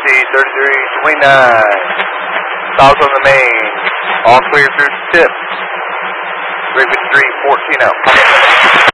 3329. Stops on the main. All clear through tip. Raven 3, 14 out.